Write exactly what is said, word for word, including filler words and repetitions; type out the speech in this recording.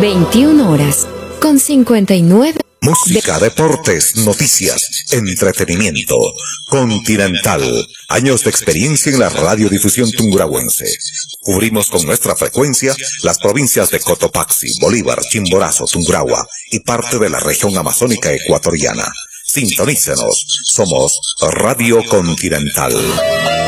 veintiuna horas con cincuenta y nueve. Música, deportes, noticias, entretenimiento. Continental. Años de experiencia en la radiodifusión tungurahuense. Cubrimos con nuestra frecuencia las provincias de Cotopaxi, Bolívar, Chimborazo, Tungurahua y parte de la región amazónica ecuatoriana. Sintonícenos. Somos Radio Continental.